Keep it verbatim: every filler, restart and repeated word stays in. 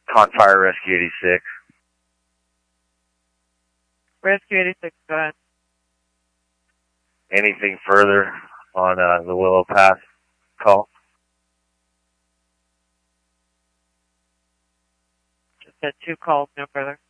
Con Fire Rescue eighty-six. Rescue eighty-six, go ahead. Anything further on uh, the Willow Pass call? Just had two calls, no further.